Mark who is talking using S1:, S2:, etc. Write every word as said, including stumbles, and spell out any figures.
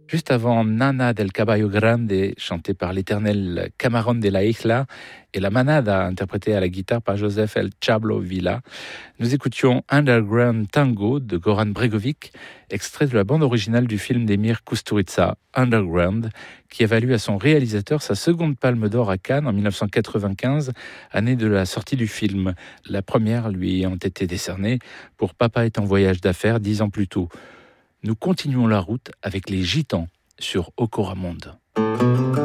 S1: Juste avant Nana del Caballo Grande, chanté par l'éternel Camarón de la Isla, et la Manada, interprétée à la guitare par Joseph El Chablo Villa, nous écoutions Underground Tango de Goran Bregovic, extrait de la bande originale du film d'Emir Kusturica, Underground, qui a valu à son réalisateur sa seconde palme d'or à Cannes en dix-neuf cent quatre-vingt-quinze, année de la sortie du film. La première lui ayant été décernée pour Papa est en voyage d'affaires dix ans plus tôt. Nous continuons la route avec les Gitans sur Okoramonde.